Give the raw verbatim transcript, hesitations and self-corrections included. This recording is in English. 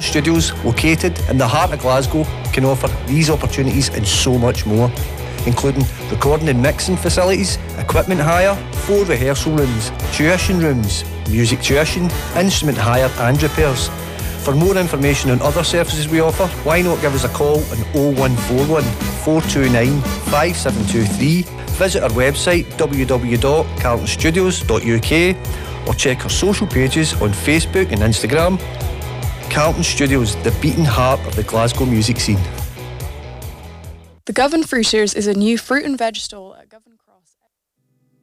Studios, located in the heart of Glasgow, can offer these opportunities and so much more, including recording and mixing facilities, equipment hire, four rehearsal rooms, tuition rooms, music tuition, instrument hire and repairs. For more information on other services we offer, why not give us a call on oh one four one, four two nine, five seven two three, visit our website w w w dot carlton studios dot u k or check our social pages on Facebook and Instagram. Carlton Studios, the beating heart of the Glasgow music scene. The Govan Fruiters is a new fruit and veg stall at Govan Cross.